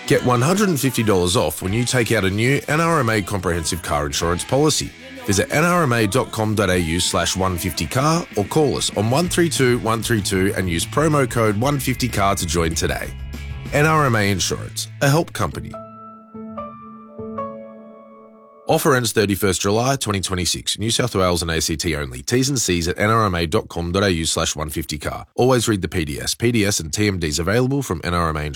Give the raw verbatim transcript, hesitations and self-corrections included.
Get one hundred fifty dollars off when you take out a new N R M A comprehensive car insurance policy. Visit nrma.com.au slash 150car or call us on one three two one three two and use promo code one fifty car to join today. N R M A Insurance, a help company. Offer ends thirty-first July twenty twenty-six. New South Wales and A C T only. T's and C's at nrma.com.au slash 150car. Always read the P D S. P D S and T M Ds available from N R M A Insurance.